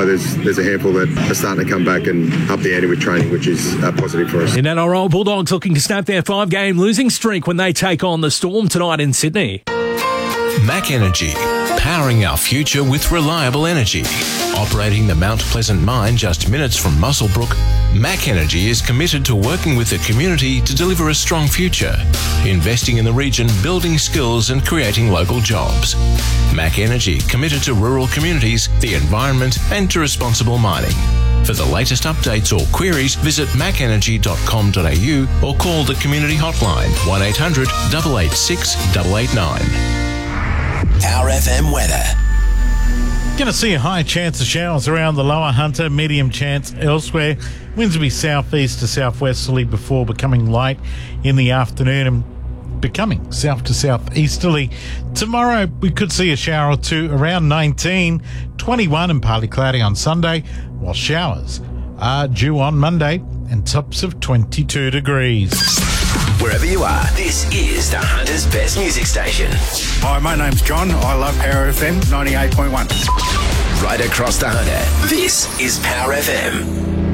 there's a handful that are starting to come back and up the ante with training, which is positive for us. In NRL, Bulldogs looking to snap their 5-game losing streak when they take on the Storm tonight in Sydney. Mac Energy, powering our future with reliable energy. Operating the Mount Pleasant mine just minutes from Muswellbrook, Mac Energy is committed to working with the community to deliver a strong future, investing in the region, building skills and creating local jobs. Mac Energy, committed to rural communities, the environment and to responsible mining. For the latest updates or queries, visit macenergy.com.au or call the community hotline 1800 886 889. Our FM weather. Going to see a high chance of showers around the lower Hunter, medium chance elsewhere. Winds will be southeast to southwesterly before becoming light in the afternoon and becoming south to southeasterly. Tomorrow we could see a shower or two around 19, 21 and partly cloudy on Sunday, while showers are due on Monday and tops of 22 degrees. Wherever you are, this is the Hunter's Best Music Station. Hi, my name's John. I love Power FM 98.1. Right across the Hunter, this is Power FM.